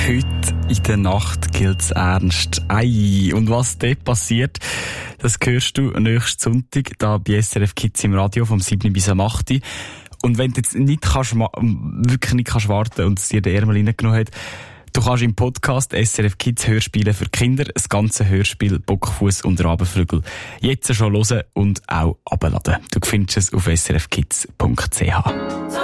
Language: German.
Heute in der Nacht gilt's ernst. Ei, und was dort passiert, das hörst du nächsten Sonntag da bei SRF Kids im Radio vom 7 bis am 8. Und wenn du jetzt wirklich nicht kannst warten und es dir den Ärmel reingenommen hat, du kannst im Podcast SRF Kids Hörspiele für Kinder das ganze Hörspiel Bockfuss und Rabenvögel jetzt schon hören und auch abladen. Du findest es auf srfkids.ch.